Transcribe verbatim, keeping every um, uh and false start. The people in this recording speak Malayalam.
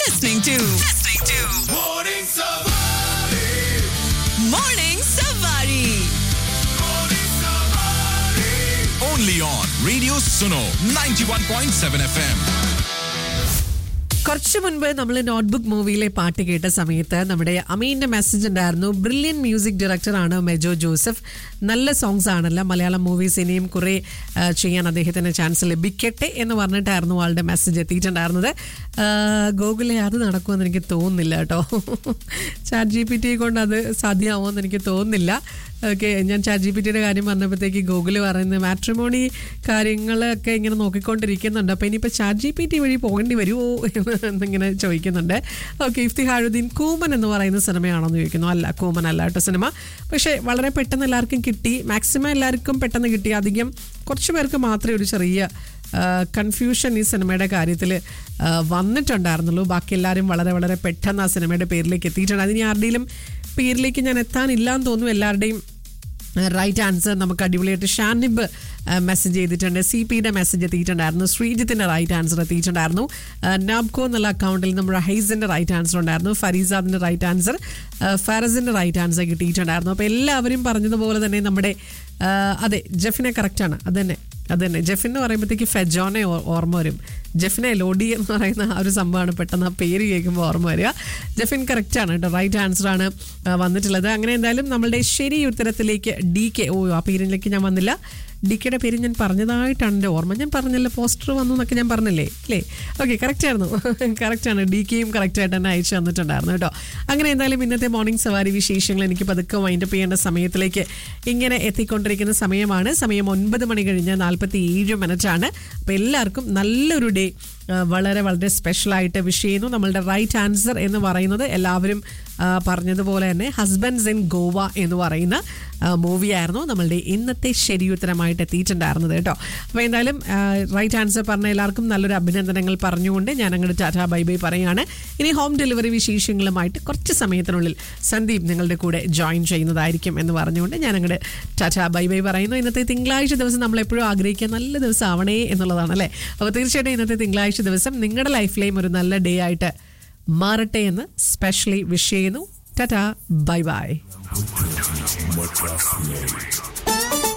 listening to listening to Morning Savari. Morning Savari. Morning Savari. Only on Radio Suno ninety-one point seven F M. കുറച്ചു മുൻപ് നമ്മൾ നോട്ട്ബുക്ക് മൂവിയിലെ പാട്ട് കേട്ട സമയത്ത് നമ്മുടെ അമീന്റെ മെസ്സേജ് ഉണ്ടായിരുന്നു. ബ്രില്യൻ മ്യൂസിക് ഡയറക്ടറാണ് മെജോ ജോസഫ്. നല്ല സോങ്സ് ആണല്ലോ. മലയാളം മൂവീസ് ഇനിയും കുറെ ചെയ്യാൻ അദ്ദേഹത്തിന് ചാൻസ് ലഭിക്കട്ടെ എന്ന് പറഞ്ഞിട്ടായിരുന്നു ആളുടെ മെസ്സേജ് എത്തിയിട്ടുണ്ടായിരുന്നത്. ഗൂഗിളിൽ അത് നടക്കുമെന്ന് എനിക്ക് തോന്നുന്നില്ല കേട്ടോ. ചാറ്റ് ജി പി ടി കൊണ്ട് അത് സാധ്യമാവുമെന്ന് എനിക്ക് തോന്നുന്നില്ല. ഓക്കെ, ഞാൻ ചാറ്റ് ജി പി ടിയുടെ കാര്യം പറഞ്ഞപ്പോഴത്തേക്ക് ഗൂഗിൾ പറയുന്നത് മാട്രിമോണി കാര്യങ്ങളൊക്കെ ഇങ്ങനെ നോക്കിക്കൊണ്ടിരിക്കുന്നുണ്ട്. അപ്പോൾ ഇനിയിപ്പോൾ ചാറ്റ് ജി പി ടി വഴി പോകേണ്ടി വരുമോ എന്നിങ്ങനെ ചോദിക്കുന്നുണ്ട്. ഓക്കെ, ഇഫ്തിഹാറുദ്ദീൻ കൂമൻ എന്ന് പറയുന്ന സിനിമയാണോന്ന് ചോദിക്കുന്നു. അല്ല, കൂമൻ അല്ല കേട്ടോ സിനിമ. പക്ഷേ വളരെ പെട്ടെന്ന് എല്ലാവർക്കും കിട്ടി. മാക്സിമം എല്ലാവർക്കും പെട്ടെന്ന് കിട്ടി. അധികം കുറച്ച് പേർക്ക് മാത്രമേ ഒരു ചെറിയ കൺഫ്യൂഷൻ ഈ സിനിമയുടെ കാര്യത്തിൽ വന്നിട്ടുണ്ടായിരുന്നുള്ളൂ. ബാക്കി എല്ലാവരും വളരെ വളരെ പെട്ടെന്ന് ആ സിനിമയുടെ പേരിലേക്ക് എത്തിയിട്ടുണ്ട്. അതിന് ആരുടെയും പേരിലേക്ക് ഞാൻ എത്താനില്ല എന്ന് തോന്നുന്നു. എല്ലാവരുടെയും റൈറ്റ് ആൻസർ നമുക്ക് അടിപൊളിയായിട്ട് ഷാനിബ് മെസ്സേജ് ചെയ്തിട്ടുണ്ട്. സി പിയുടെ മെസ്സേജ് എത്തിയിട്ടുണ്ടായിരുന്നു. ശ്രീജിത്തിൻ്റെ റൈറ്റ് ആൻസർ എത്തിയിട്ടുണ്ടായിരുന്നു. നാബ്കോ എന്നുള്ള അക്കൗണ്ടിൽ നമ്മുടെ ഹൈസിൻ്റെ റൈറ്റ് ആൻസർ ഉണ്ടായിരുന്നു. ഫരീസാദിൻ്റെ റൈറ്റ് ആൻസർ, ഫറസിൻ്റെ റൈറ്റ് ആൻസർ കിട്ടിയിട്ടുണ്ടായിരുന്നു. അപ്പോൾ എല്ലാവരും പറഞ്ഞതുപോലെ തന്നെ നമ്മുടെ അതെ ജെഫിനെ കറക്റ്റാണ്. അത് തന്നെ അത് തന്നെ ജെഫിൻ എന്ന് പറയുമ്പോഴത്തേക്ക് ഫെജോനെ ഓർമ്മ വരും. ജെഫിനെ ലോഡി എന്ന് പറയുന്ന ആ ഒരു സംഭവമാണ് പെട്ടെന്ന് ആ പേര് കേൾക്കുമ്പോൾ ഓർമ്മ വരിക. ജെഫിൻ കറക്റ്റാണ് കേട്ടോ, റൈറ്റ് ആൻസറാണ് വന്നിട്ടുള്ളത്. അങ്ങനെ എന്തായാലും നമ്മളുടെ ശരി ഉത്തരത്തിലേക്ക് ഡി കെ, ഓ ആ പേരിലേക്ക് ഞാൻ വന്നില്ല. ഡി കെയുടെ പേര് ഞാൻ പറഞ്ഞതായിട്ടാണ് എൻ്റെ ഓർമ്മ. ഞാൻ പറഞ്ഞല്ലോ പോസ്റ്റർ വന്നു എന്നൊക്കെ ഞാൻ പറഞ്ഞില്ലേ അല്ലേ? ഓക്കെ, കറക്റ്റായിരുന്നു, കറക്റ്റാണ്. ഡി കെയും കറക്റ്റായിട്ട് തന്നെ അയച്ചു തന്നിട്ടുണ്ടായിരുന്നു കേട്ടോ. അങ്ങനെ എന്തായാലും ഇന്നത്തെ മോർണിംഗ് സവാരി വിശേഷങ്ങൾ എനിക്ക് പതുക്കെ വൈൻഡപ്പ് ചെയ്യേണ്ട സമയത്തിലേക്ക് ഇങ്ങനെ എത്തിക്കൊണ്ടിരിക്കുന്ന സമയമാണ്. സമയം ഒൻപത് മണി കഴിഞ്ഞ് നാൽപ്പത്തി ഏഴ് മിനിറ്റാണ്. അപ്പോൾ എല്ലാവർക്കും നല്ലൊരു ഡേ വളരെ വളരെ സ്പെഷ്യലായിട്ട് വിഷ് ചെയ്യുന്നു. നമ്മളുടെ റൈറ്റ് ആൻസർ എന്ന് പറയുന്നത് എല്ലാവരും പറഞ്ഞതുപോലെ തന്നെ ഹസ്ബൻഡ്സ് ഇൻ ഗോവ എന്ന് പറയുന്ന മൂവിയായിരുന്നു നമ്മളുടെ ഇന്നത്തെ ശരിയുത്തരമായിട്ട് എത്തിയിട്ടുണ്ടായിരുന്നത് കേട്ടോ. അപ്പോൾ എന്തായാലും റൈറ്റ് ആൻസർ പറഞ്ഞ എല്ലാവർക്കും നല്ലൊരു അഭിനന്ദനങ്ങൾ പറഞ്ഞുകൊണ്ട് ഞാൻ അങ്ങോട്ട് ടാറ്റാ ബൈ ബൈ പറയുകയാണ്. ഇനി ഹോം ഡെലിവറി വിശേഷങ്ങളുമായിട്ട് കുറച്ച് സമയത്തിനുള്ളിൽ സന്ദീപ് നിങ്ങളുടെ കൂടെ ജോയിൻ ചെയ്യുന്നതായിരിക്കും എന്ന് പറഞ്ഞുകൊണ്ട് ഞാൻ അങ്ങോട്ട് ടാറ്റാ ബൈ ബൈ പറയുന്നു. ഇന്നത്തെ തിങ്കളാഴ്ച ദിവസം നമ്മളെപ്പോഴും ആഗ്രഹിക്കുക നല്ല ദിവസം ആവണേ എന്നുള്ളതാണ് അല്ലേ? അപ്പോൾ തീർച്ചയായിട്ടും ഇന്നത്തെ തിങ്കളാഴ്ച ദിവസം നിങ്ങളുടെ ലൈഫിലെയും ഒരു നല്ല ഡേ ആയിട്ട് മാറട്ടെ എന്ന് സ്പെഷ്യലി വിഷ് ചെയ്യുന്നു. Tata bye bye.